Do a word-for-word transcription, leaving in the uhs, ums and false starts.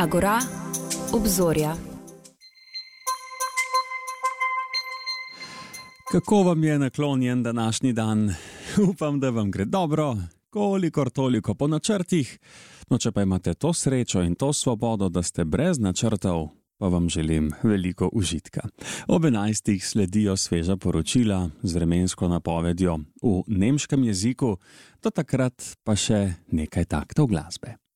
Agora, obzorja. Kako vam je naklonjen današnji dan? Upam, da vam gre dobro, kolikor toliko po načrtih. No, če pa imate to srečo in to svobodo, da ste brez načrtov, pa vam želim veliko užitka. Ob enajstih sledijo sveža poročila z vremensko napovedjo v nemškem jeziku, do takrat pa še nekaj taktov glasbe.